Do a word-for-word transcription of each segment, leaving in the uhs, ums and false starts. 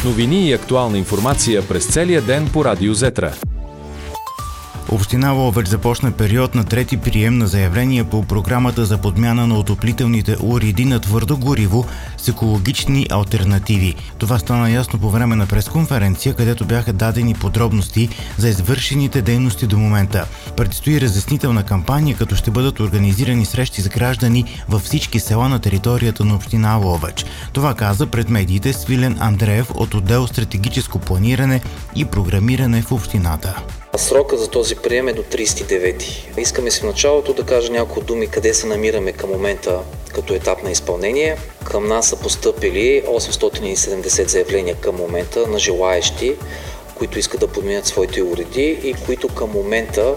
Новини и актуална информация през целия ден по Радио Зетра. Община Ловеч започна период на трети прием на заявления по програмата за подмяна на отоплителните уреди на твърдо гориво с екологични алтернативи. Това стана ясно по време на пресконференция, където бяха дадени подробности за извършените дейности до момента. Предстои разяснителна кампания, като ще бъдат организирани срещи с граждани във всички села на територията на община Ловеч. Това каза пред медиите Свилен Андреев от отдел стратегическо планиране и програмиране в общината. Срока за този прием е до тридесет и девети. Искаме си в началото да кажа няколко думи къде се намираме към момента като етап на изпълнение. Към нас са постъпили осемстотин и седемдесет заявления към момента на желаещи, които искат да подменят своите уреди и които към момента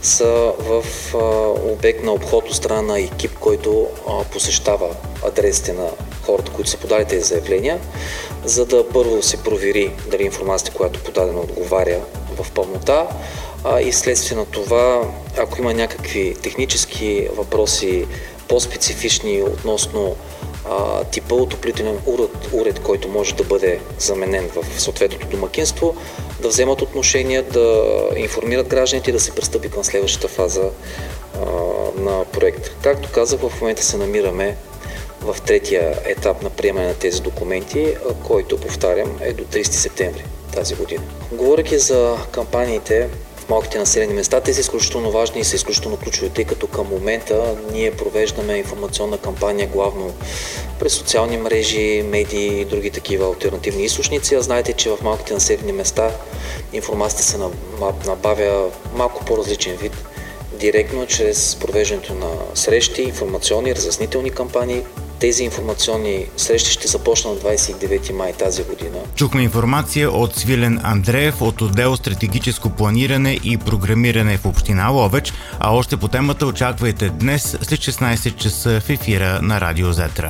са в а, обект на обход от страна на екип, който а, посещава адресите на хората, които са подали тези заявления, за да първо се провери дали информацията, която е подадена, отговаря в пълнота, а и следствие на това, ако има някакви технически въпроси, по-специфични относно а, типа отоплителен уред, уред, който може да бъде заменен в съответното домакинство, да вземат отношение, да информират гражданите и да се пристъпи към следващата фаза а, на проект. Както казах, в момента се намираме в третия етап на приемане на тези документи, който, повтарям, е до тридесети септември тази година. Говорейки за кампаниите в малките населени места, те са изключително важни и са изключително ключови, тъй като към момента ние провеждаме информационна кампания главно през социални мрежи, медии и други такива алтернативни източници. А знаете, че в малките населени места информацията се набавя малко по-различен вид, директно чрез провеждането на срещи, информационни, разяснителни кампании. Тези информационни срещи ще започнат на двадесет и девети май тази година. Чухме информация от Свилен Андреев от отдел стратегическо планиране и програмиране в община Ловеч, а още по темата очаквайте днес след шестнадесет часа в ефира на Радио Зетра.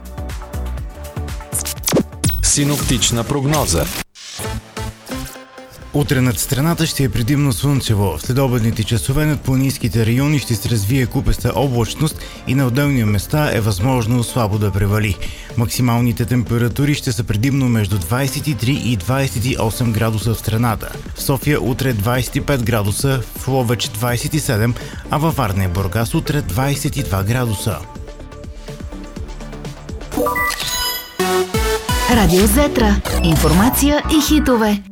Синоптична прогноза. Утре над страната ще е предимно слънчево. В следобедните часове над планинските райони ще се развие купеста облачност и на отделни места е възможно слабо да превали. Максималните температури ще са предимно между двадесет и три и двадесет и осем градуса в страната. В София утре двадесет и пет градуса, в Ловеч двадесет и седем, а във Варна и Бургас утре двадесет и два градуса. Радио Зетра. Информация и хитове.